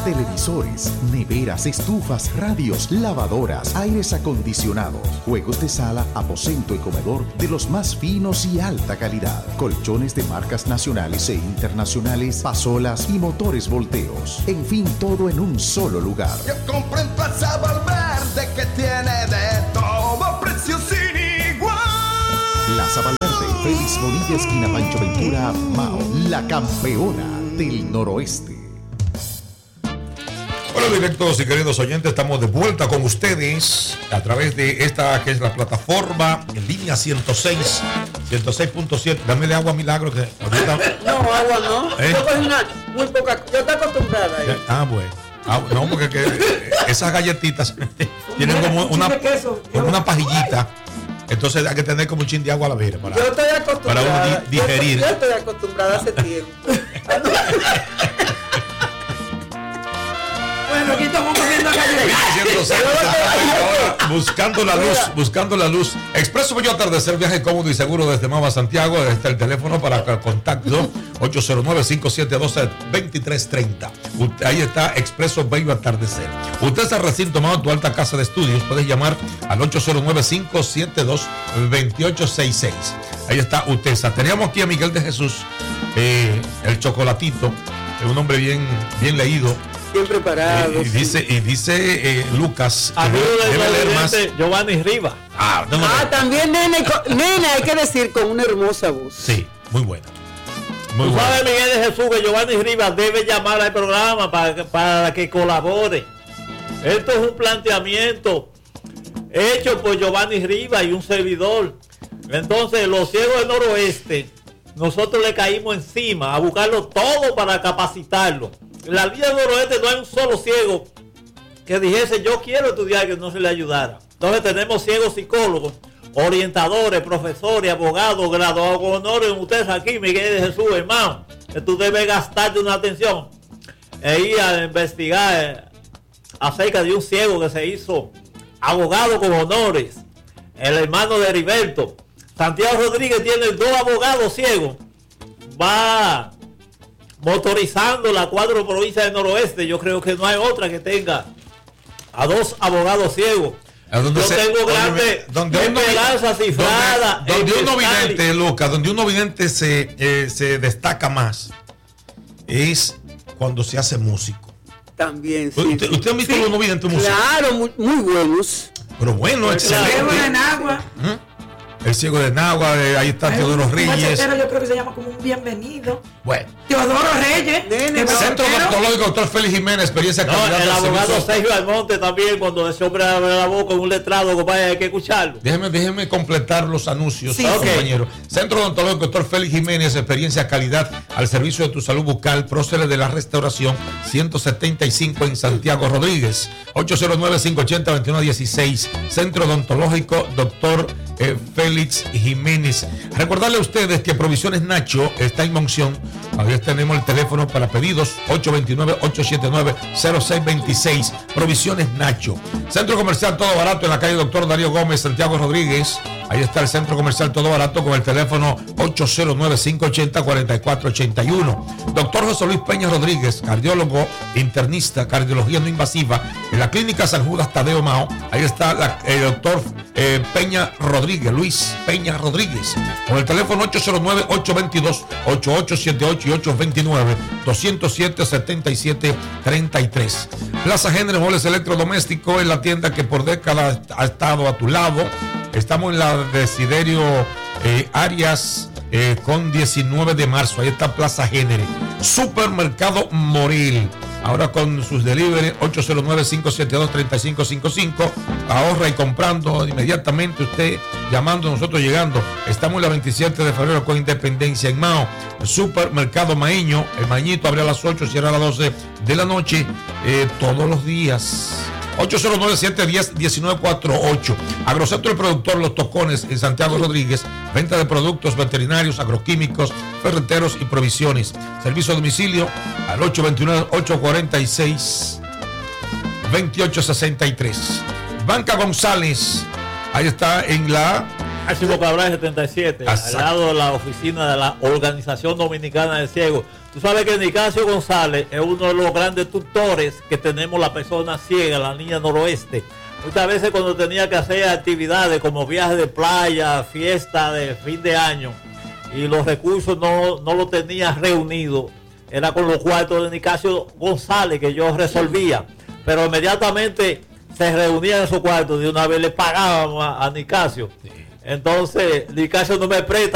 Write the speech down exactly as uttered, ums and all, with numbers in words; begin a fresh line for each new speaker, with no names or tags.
televisores, neveras, estufas, radios, lavadoras, aires acondicionados, juegos de sala, aposento y comedor de los más finos y alta calidad, colchones de marcas nacionales e internacionales, pasolas y motores volteos. En fin, todo en un solo lugar.
Yo compro en Plaza Valverde que tiene de todo, precios sin igual.
Plaza Valverde, Félix Bonilla, esquina Pancho Ventura, Mao, la campeona del noroeste.
Hola directos y queridos oyentes, estamos de vuelta con ustedes a través de esta que es la plataforma en línea ciento seis, ciento seis punto siete. Dame de agua, Milagro, que ahorita...
No, agua no.
¿Eh?
Yo cogí una muy poca. Yo estoy acostumbrada. ¿Eh?
Ah, bueno. Ah, no, porque que esas galletitas tienen como una, como una pajillita. Entonces hay que tener como un chin de agua a la vera para,
yo estoy acostumbrada.
para uno di- digerir.
Yo, yo estoy acostumbrada hace tiempo.
Bueno, aquí estamos comiendo galletas.
Buscando la luz, buscando la luz. Expreso Bello Atardecer, viaje cómodo y seguro desde Mama Santiago. Está el teléfono para contacto ocho cero nueve, cinco siete dos, dos tres tres cero. Ahí está Expreso Bello Atardecer. Usted está recién tomado tu alta casa de estudios. Puedes llamar al ocho cero nueve, cinco siete dos, dos ocho seis seis. Ahí está Utesa. Teníamos aquí a Miguel de Jesús, eh, el chocolatito, un hombre bien, bien leído.
Bien preparado.
Y, y dice, y dice eh, Lucas, que
Amigo
debe, debe leer más.
Giovanni Rivas.
Ah, no, no,
Ah,
no.
también nena, y con- nena, hay que decir con una hermosa voz.
Sí, muy buena. Muy
Tú
buena.
sabes, Miguel de Jesús, que Giovanni Rivas debe llamar al programa para, que- para que colabore. Esto es un planteamiento hecho por Giovanni Rivas y un servidor. Entonces, los ciegos del noroeste, nosotros le caímos encima a buscarlo todo para capacitarlo. En la línea del noroeste no hay un solo ciego que dijese yo quiero estudiar, que no se le ayudara. Entonces tenemos ciegos psicólogos, orientadores, profesores, abogados, graduados con honores. Ustedes aquí, Miguel de Jesús, hermano, que tú debes gastarte una atención e ir a investigar acerca de un ciego que se hizo abogado con honores, el hermano de Heriberto. Santiago Rodríguez tiene dos abogados ciegos. Va motorizando la cuatro provincias del noroeste. Yo creo que no hay otra que tenga a dos abogados ciegos. Yo
se,
tengo
óyeme,
grandes
donde uno,
esperanzas cifradas.
donde, donde
en
uno
Cali.
vidente, Lucas, donde uno vidente se, eh, se destaca más es cuando se hace músico.
También, sí.
¿Usted,
sí.
usted ha visto
Sí,
unos videntes músicos?
Claro, muy, muy buenos.
Pero bueno, excelente.
Ciego de Nagua.
¿Mm? El ciego de Nagua, eh, ahí está Teodoro
Un
Reyes.
machetero, yo creo que se llama como un bienvenido.
Bueno.
Teodoro Reyes.
Nene,
que
Centro
machetero.
Odontológico, doctor Félix Jiménez, experiencia
No,
calidad
el
del
abogado
servicio.
Sergio Almonte también, cuando ese hombre abre la boca en un letrado, compadre, hay que escucharlo.
Déjeme, déjeme completar los anuncios,
Sí,
compañero. Centro Odontológico, doctor Félix Jiménez, experiencia, calidad al servicio de tu salud bucal, próceres de la restauración, ciento setenta y cinco en Santiago Rodríguez, ocho cero nueve, cinco ocho cero, dos uno uno seis. Centro Odontológico, doctor eh, Félix Jiménez. Recordarle a ustedes que Provisiones Nacho está en Monción. Todavía tenemos el teléfono para pedidos, ocho dos nueve, ocho siete nueve, cero seis dos seis. Provisiones Nacho. Centro Comercial Todo Barato en la calle Doctor Darío Gómez, Santiago Rodríguez. Ahí está el Centro Comercial Todo Barato con el teléfono ocho cero nueve, cinco ocho cero, cuatro cuatro ocho uno. Doctor José Luis Peña Rodríguez, cardiólogo, internista, cardiología no invasiva, en la Clínica San Judas Tadeo Mao. Ahí está la, el doctor eh, Peña Rodríguez, Luis Peña Rodríguez, con el teléfono ocho cero nueve, ocho dos dos, ocho ocho siete ocho y ocho dos nueve, dos cero siete, siete siete tres tres. Plaza Género Muebles Electrodomésticos es la tienda que por décadas ha estado a tu lado. Estamos en la Desiderio eh, Arias eh, con diecinueve de marzo. Ahí está Plaza Género. Supermercado Moril. Ahora con sus delivery ocho cero nueve, cinco siete dos, tres cinco cinco cinco. Ahorra y comprando inmediatamente usted llamando, nosotros llegando. Estamos en la veintisiete de febrero con Independencia en Mao. Supermercado Maeño. El Mañito abre a las ocho, cierra a las doce de la noche eh, todos los días. ocho cero nueve, siete uno cero, uno nueve cuatro ocho. Agrocentro El Productor Los Tocones en Santiago Rodríguez. Venta de productos veterinarios, agroquímicos, ferreteros y provisiones. Servicio a domicilio al ocho dos nueve, ocho cuatro seis, dos ocho seis tres. Banca González. Ahí está en la
Máximo Cabral setenta y siete,
Exacto.
al lado de la oficina de la Organización Dominicana de Ciegos. Tú sabes que Nicasio González es uno de los grandes tutores que tenemos la persona ciega, la niña noroeste. Muchas veces cuando tenía que hacer actividades como viajes de playa, fiesta de fin de año, y los recursos no, no los tenía reunidos, era con los cuartos de Nicasio González que yo resolvía. Pero inmediatamente se reunían esos cuartos, de una vez le pagábamos a, a Nicasio. Entonces, Nicasio no me presta